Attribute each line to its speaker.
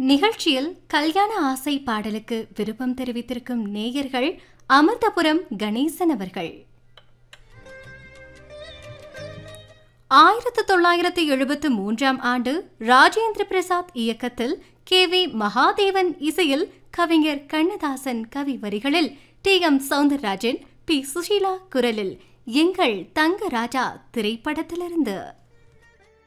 Speaker 1: நிகழ்ச்சியில் கல்யாண ஆசை பாடலுக்கு விருப்பம் தெரிவித்திருக்கும் நேயர்கள் அமிர்தபுரம் கணேசன் அவர்கள். 1973 ஆண்டு ராஜேந்திர பிரசாத் இயக்கத்தில் KV மகாதேவன் இசையில் கவிஞர் கண்ணதாசன் கவி வரிகளில் TM சௌந்தரராஜன் P சுஷீலா குரலில் எங்கள் தங்க ராஜா திரைப்படத்திலிருந்து